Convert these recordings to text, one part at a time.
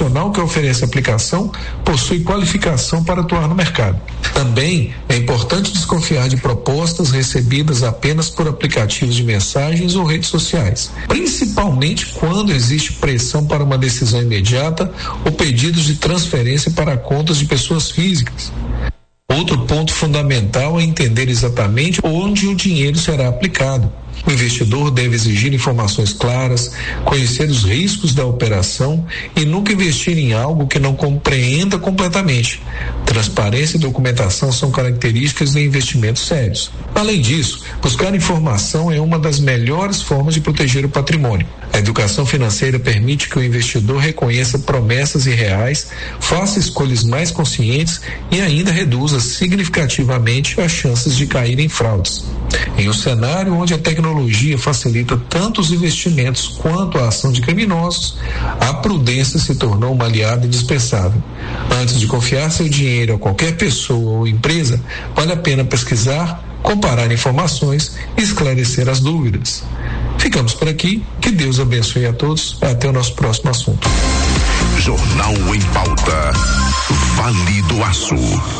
profissional que oferece a aplicação possui qualificação para atuar no mercado. Também é importante desconfiar de propostas recebidas apenas por aplicativos de mensagens ou redes sociais, principalmente quando existe pressão para uma decisão imediata ou pedidos de transferência para contas de pessoas físicas. Outro ponto fundamental é entender exatamente onde o dinheiro será aplicado. O investidor deve exigir informações claras, conhecer os riscos da operação e nunca investir em algo que não compreenda completamente. Transparência e documentação são características de investimentos sérios. Além disso, buscar informação é uma das melhores formas de proteger o patrimônio. A educação financeira permite que o investidor reconheça promessas irreais, faça escolhas mais conscientes e ainda reduza significativamente as chances de cair em fraudes. Em um cenário onde a tecnologia facilita tanto os investimentos quanto a ação de criminosos, a prudência se tornou uma aliada indispensável. Antes de confiar seu dinheiro a qualquer pessoa ou empresa, vale a pena pesquisar, comparar informações e esclarecer as dúvidas. Ficamos por aqui, que Deus abençoe a todos, até o nosso próximo assunto. Jornal em Pauta, Vale do Aço.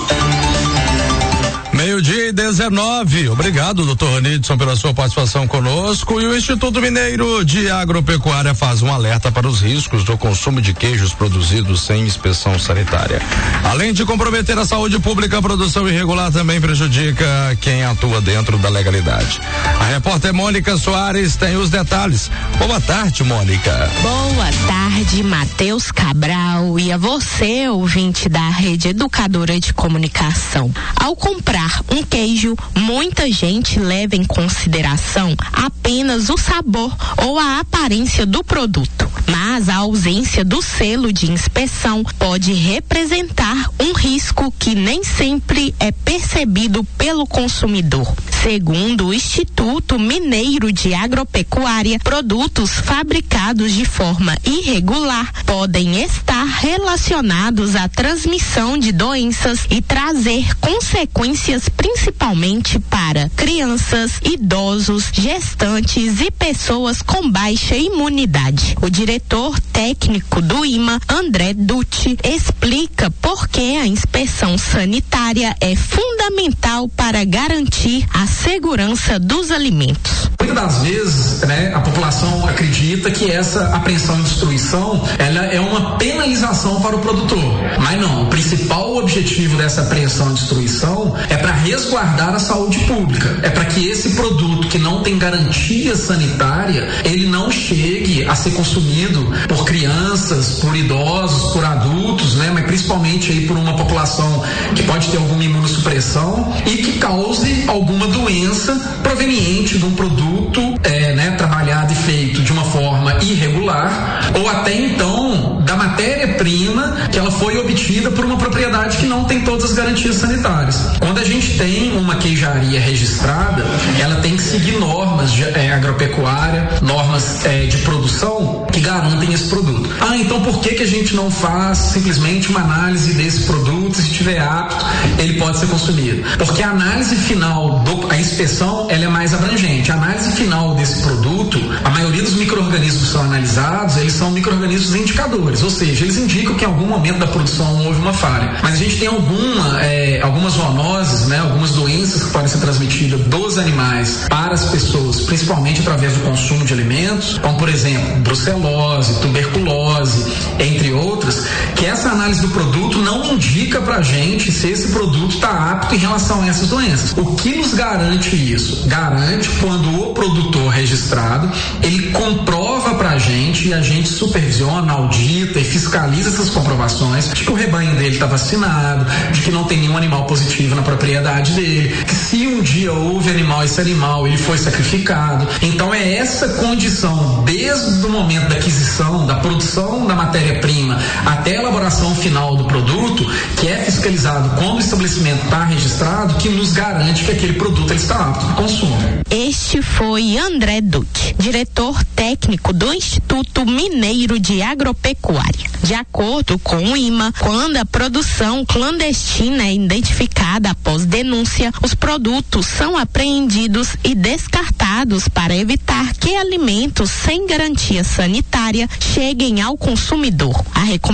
12:19. Obrigado, doutor Ranidson, pela sua participação conosco. E o Instituto Mineiro de Agropecuária faz um alerta para os riscos do consumo de queijos produzidos sem inspeção sanitária. Além de comprometer a saúde pública, a produção irregular também prejudica quem atua dentro da legalidade. A repórter Mônica Soares tem os detalhes. Boa tarde, Mônica. Boa tarde, Matheus Cabral, e a você, ouvinte da Rede Educadora de Comunicação. Ao comprar um queijo, muita gente leva em consideração apenas o sabor ou a aparência do produto, mas a ausência do selo de inspeção pode representar um risco que nem sempre é percebido pelo consumidor. Segundo o Instituto Mineiro de Agropecuária, produtos fabricados de forma irregular podem estar relacionados à transmissão de doenças e trazer consequências principalmente para crianças, idosos, gestantes e pessoas com baixa imunidade. O diretor técnico do IMA, André Dutti, explica por que a inspeção sanitária é fundamental para garantir a segurança dos alimentos. Muitas das vezes, a população acredita que essa apreensão e destruição, ela é uma penalização para o produtor. Mas não, o principal objetivo dessa apreensão e destruição é para resguardar a saúde pública. É para que esse produto que não tem garantia sanitária, ele não chegue a ser consumido por crianças, por idosos, por adultos, mas principalmente aí por uma população que pode ter alguma imunossupressão e que cause alguma doença proveniente de um produto trabalhado e feito de uma forma irregular, ou até então da matéria-prima que ela foi obtida por uma propriedade que não tem todas as garantias sanitárias. Quando a gente tem uma queijaria registrada, ela tem que seguir normas de agropecuária, normas de produção que garantem esse produto. Então por que a gente não faz simplesmente uma análise desse produto? Se estiver apto, ele pode ser consumido. Porque a análise final, a inspeção, ela é mais abrangente. A análise final desse produto, a maioria dos micro-organismos que são analisados, eles são micro-organismos indicadores, ou seja, eles indicam que em algum momento da produção houve uma falha. Mas a gente tem algumas zoonoses, algumas doenças que podem ser transmitidas dos animais para as pessoas, principalmente através do consumo de alimentos, como por exemplo, brucelose, tuberculose, entre outras, que essa análise do produto não indica pra gente se esse produto está apto em relação a essas doenças. O que nos garante isso? Garante quando o produtor registrado, ele comprova pra gente e a gente supervisiona, audita e fiscaliza essas comprovações de que o rebanho dele está vacinado, de que não tem nenhum animal positivo na propriedade dele, que se um dia houve esse animal ele foi sacrificado. Então é essa condição, desde o momento da aquisição, da produção da matéria-prima até a elaboração final do produto, que é fiscalizado quando o estabelecimento está registrado, que nos garante que aquele produto ele está apto para consumo. Este foi André Dutti, diretor técnico do Instituto Mineiro de Agropecuária. De acordo com o IMA, quando a produção clandestina é identificada após denúncia, os produtos são apreendidos e descartados para evitar que alimentos sem garantia sanitária cheguem ao consumidor. A